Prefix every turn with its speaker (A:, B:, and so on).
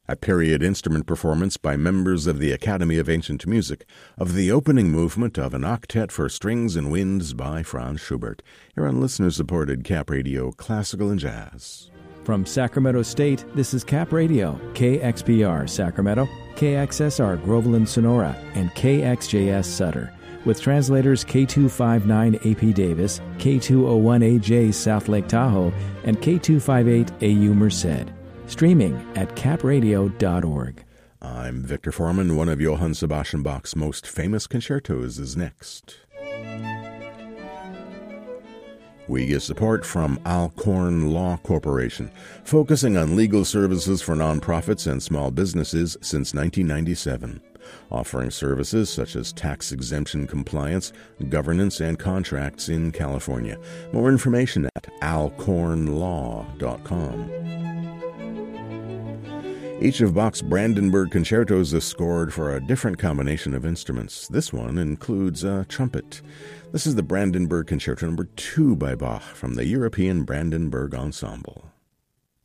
A: a period instrument performance by members of the Academy of Ancient Music of the opening movement of an octet for strings and winds by Franz Schubert, here on listener-supported Cap Radio Classical and Jazz.
B: From Sacramento State, this is Cap Radio, KXPR Sacramento, KXSR Groveland Sonora, and KXJS Sutter, with translators K259AP Davis, K201AJ South Lake Tahoe, and K258AU Merced. Streaming at capradio.org.
A: I'm Victor Foreman. One of Johann Sebastian Bach's most famous concertos is next. We get support from Alcorn Law Corporation, focusing on legal services for nonprofits and small businesses since 1997, offering services such as tax exemption compliance, governance, and contracts in California. More information at alcornlaw.com. Each of Bach's Brandenburg concertos is scored for a different combination of instruments. This one includes a trumpet. This is the Brandenburg Concerto No. 2 by Bach from the European Brandenburg Ensemble.